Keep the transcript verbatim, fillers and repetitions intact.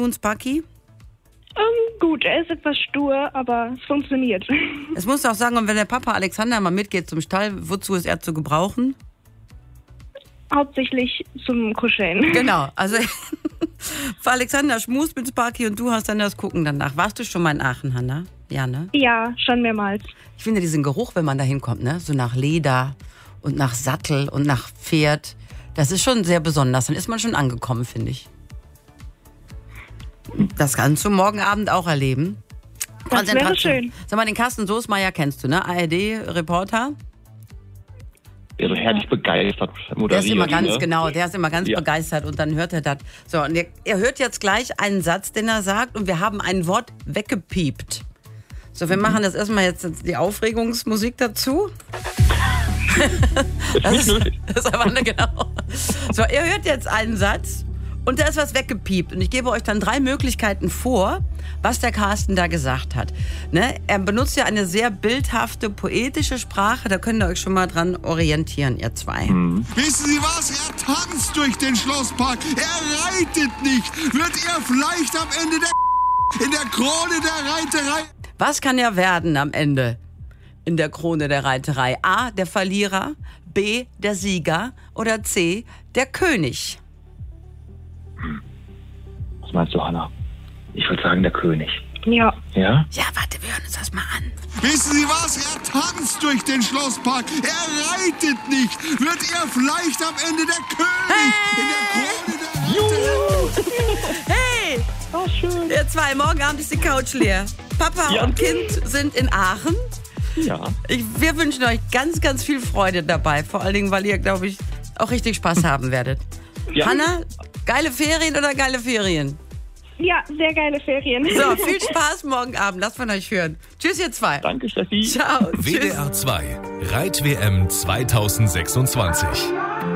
und Sparky? Ähm, gut, er ist etwas stur, aber es funktioniert. Es muss auch sagen, und wenn der Papa Alexander mal mitgeht zum Stall, wozu ist er zu gebrauchen? Hauptsächlich zum Kuscheln. Genau, also für Alexander schmust mit Sparky und du hast dann das Gucken danach. Warst du schon mal in Aachen, Hanna? Ja, ne? Ja, schon mehrmals. Ich finde diesen Geruch, wenn man da hinkommt, ne? So nach Leder und nach Sattel und nach Pferd, das ist schon sehr besonders. Dann ist man schon angekommen, finde ich. Das kannst du morgen Abend auch erleben. Das wäre schön. Sag mal, den Carsten Soßmeier kennst du, ne? A R D-Reporter. Der so herrlich begeistert moderiert. Der ist immer ganz, ne? genau, der ist immer ganz ja. begeistert und dann hört er das. So, und er, er hört jetzt gleich einen Satz, den er sagt und wir haben ein Wort weggepiept. So, wir mhm. machen das erstmal jetzt die Aufregungsmusik dazu. Das ist, das ist aber, ne, genau. So, er hört jetzt einen Satz und da ist was weggepiept. Und ich gebe euch dann drei Möglichkeiten vor, was der Carsten da gesagt hat. Ne? Er benutzt ja eine sehr bildhafte, poetische Sprache. Da könnt ihr euch schon mal dran orientieren, ihr zwei. Mhm. Wissen Sie was? Er tanzt durch den Schlosspark. Er reitet nicht. Wird er vielleicht am Ende der in der Krone der Reiterei... Was kann er werden am Ende in der Krone der Reiterei? A, der Verlierer, B, der Sieger oder C, der König? Was meinst du, Hanna? Ich würde sagen, der König. Ja. Ja? Ja, warte, wir hören uns das mal an. Wissen Sie was? Er tanzt durch den Schlosspark. Er reitet nicht. Wird er vielleicht am Ende der König Hey! in der Krone der Reiterei? Hey! Oh, schön. Ihr zwei, morgen Abend ist die Couch leer. Papa Ja. und Kind sind in Aachen. Ja. Ich, wir wünschen euch ganz, ganz viel Freude dabei. Vor allen Dingen, weil ihr, glaube ich, auch richtig Spaß haben werdet. Ja. Hanna, geile Ferien oder geile Ferien? Ja, sehr geile Ferien. So, viel Spaß morgen Abend. Lasst von euch hören. Tschüss, ihr zwei. Danke, Steffi. Ciao. W D R zwei Reit-W M zweitausendsechsundzwanzig.